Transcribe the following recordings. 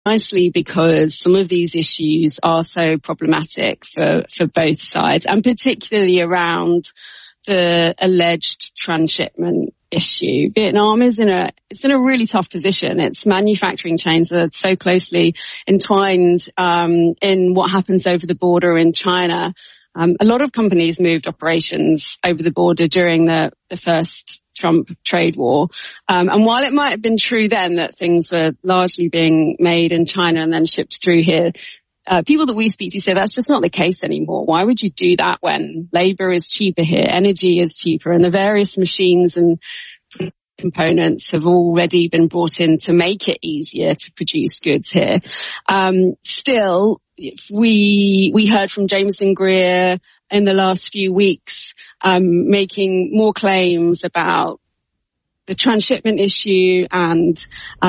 precisely because some of these issues are so problematic for both sides, and particularly around the alleged transshipment issue. Vietnam is in a really tough position. Its manufacturing chains are so closely entwined in what happens over the border in China. A lot of companies moved operations over the border during the first Trump trade war. And while it might have been true then that things were largely being made in China and then shipped through here, people that we speak to say that's just not the case anymore. Why would you do that when labor is cheaper here, energy is cheaper, and the various machines and components have already been brought in to make it easier to produce goods here. Still, we heard from Jameson Greer in the last few weeks making more claims about the transshipment issue and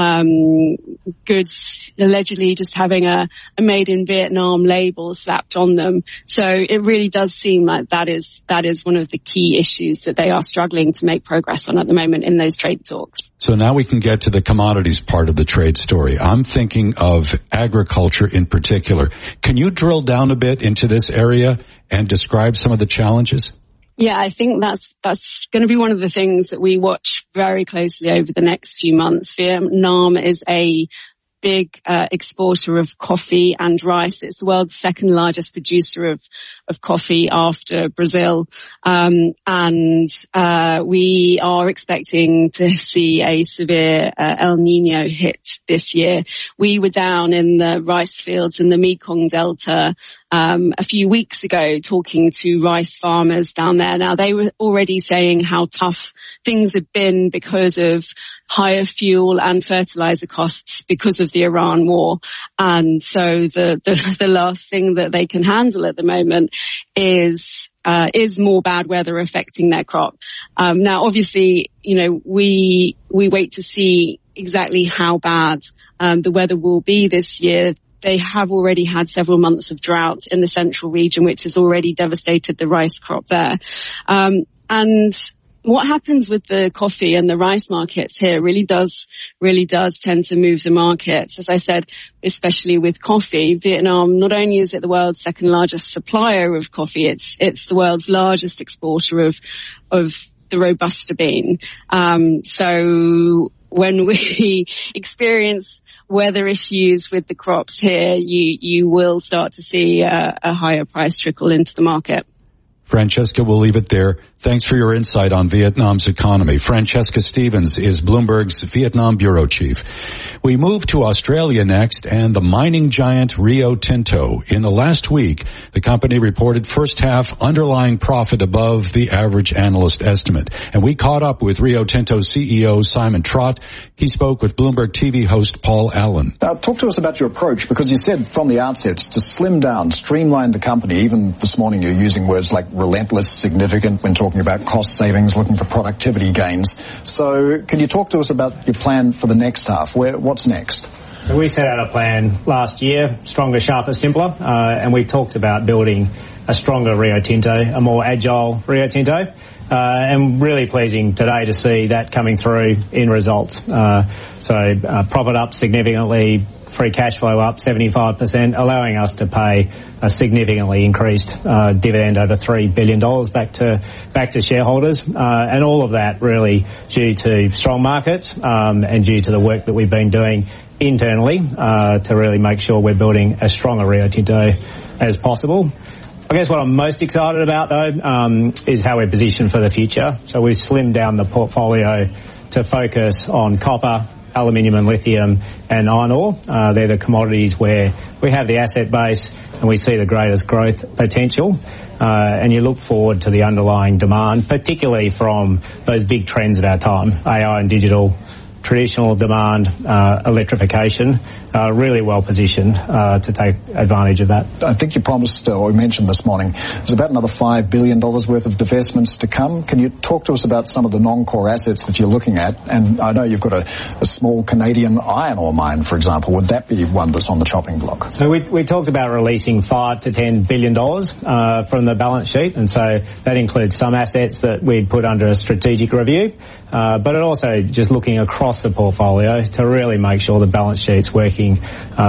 goods allegedly just having a made in Vietnam label slapped on them. So it really does seem like that is one of the key issues that they are struggling to make progress on at the moment in those trade talks. So now we can get to the commodities part of the trade story. I'm thinking of agriculture in particular. Can you drill down a bit into this area and describe some of the challenges? Yeah, I think that's going to be one of the things that we watch very closely over the next few months. Vietnam is a big exporter of coffee and rice. It's the world's second largest producer of coffee after Brazil. And we are expecting to see a severe El Nino hit this year. We were down in the rice fields in the Mekong Delta a few weeks ago talking to rice farmers down there. Now, they were already saying how tough things have been because of higher fuel and fertilizer costs because of the Iran war. And so the last thing that they can handle at the moment is more bad weather affecting their crop. Now, obviously, we wait to see exactly how bad the weather will be this year. They have already had several months of drought in the central region, which has already devastated the rice crop there. And what happens with the coffee and the rice markets here really does tend to move the markets. As I said, especially with coffee, Vietnam, not only is it the world's second largest supplier of coffee, it's the world's largest exporter of the Robusta bean. So when we experience weather issues with the crops here, you will start to see a higher price trickle into the market. Francesca, we'll leave it there. Thanks for your insight on Vietnam's economy. Francesca Stevens is Bloomberg's Vietnam bureau chief. We move to Australia next and the mining giant Rio Tinto. In the last week, the company reported first half underlying profit above the average analyst estimate. And we caught up with Rio Tinto's CEO, Simon Trott. He spoke with Bloomberg TV host Paul Allen. Now, talk to us about your approach, because you said from the outset to slim down, streamline the company. Even this morning you're using words like relentless, significant when talking about cost savings, looking for productivity gains. So can you talk to us about your plan for the next half? What's next? So we set out a plan last year, stronger, sharper, simpler, and we talked about building a stronger Rio Tinto, a more agile Rio Tinto, and really pleasing today to see that coming through in results. So profit up significantly, free cash flow up 75%, allowing us to pay a significantly increased dividend over $3 billion back to shareholders, and all of that really due to strong markets and due to the work that we've been doing internally to really make sure we're building as strong a Rio Tinto as possible. I guess what I'm most excited about, though, is how we're positioned for the future. So we've slimmed down the portfolio to focus on copper, aluminium and lithium and iron ore. They're the commodities where we have the asset base and we see the greatest growth potential. And you look forward to the underlying demand, particularly from those big trends of our time, AI and digital, traditional demand, electrification, really well positioned to take advantage of that. I think you promised, or mentioned this morning, there's about another $5 billion worth of divestments to come. Can you talk to us about some of the non-core assets that you're looking at? And I know you've got a small Canadian iron ore mine, for example. Would that be one that's on the chopping block? So we talked about releasing $5 to $10 billion from the balance sheet, and so that includes some assets that we'd put under a strategic review, but it also just looking across the portfolio to really make sure the balance sheet's working